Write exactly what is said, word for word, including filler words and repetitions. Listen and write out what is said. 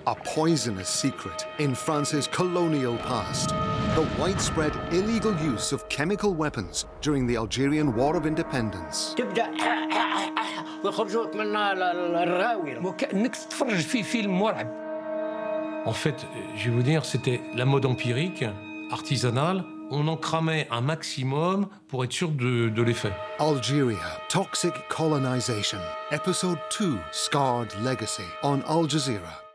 a poisonous secret in France's colonial past. The widespread illegal use of chemical weapons during the Algerian War of Independence. En fait, je vais vous dire, c'était la mode empirique, artisanale. On en cramait un maximum pour être sûr de, de l'effet. Algeria, Toxic Colonization. Episode two, Scarred Legacy, on Al Jazeera.